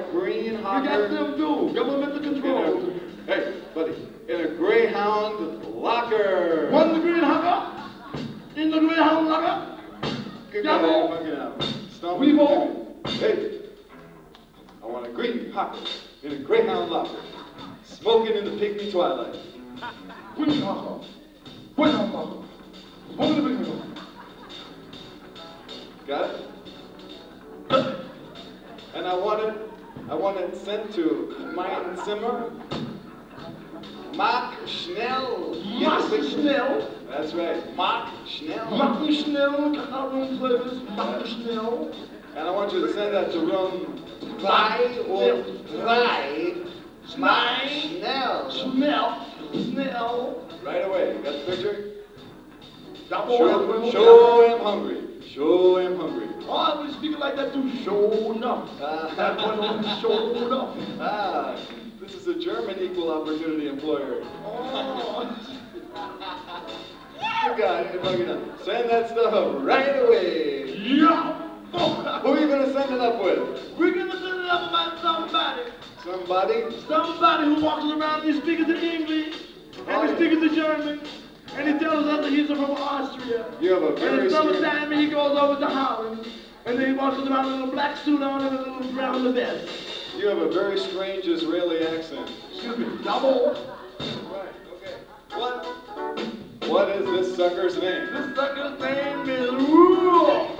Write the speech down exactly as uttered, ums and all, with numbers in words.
a green We hopper. got them too. Governmental control. In a, hey, buddy, in a Greyhound locker. One the green hopper. In the Greyhound locker. Good Yeah, guy, boy. fucking out. Stomp We it, both. baby. Hey, I want a green hopper in a Greyhound locker. Smoking in the pygmy twilight. Green hopper. Greyhound locker. Smoking in the green hopper. Got it? And I want it, I want it sent to Mein Zimmer. Mark Schnell. Mark Schnell. That's right, Mark Schnell. Mark Schnell. Got room service. Mark Schnell. And I want you to send that to room five or five. Mark Schnell. Schnell. Schnell. Right away. Got the picture? Double. Show, show him hungry. Show him hungry. Oh, I was speaking like that too. Show enough. Ah. That one on show enough. Ah, this is a German equal opportunity employer. Oh. You got it. Fucking up. Send that stuff right away. Yeah. Who are you gonna send it up with? We're gonna send it up by somebody. Somebody? Somebody who walks around and he speaks in English, and Oh, he yeah. speaks in German, and he tells us that he's from Austria. You have a And very in strange... summertime he goes over to Holland, and then he walks around in a little black suit on and a little brown vest. You have a very strange Israeli accent. Excuse me, double. Right, okay. What? What is this sucker's name? This sucker's name is Rudolph.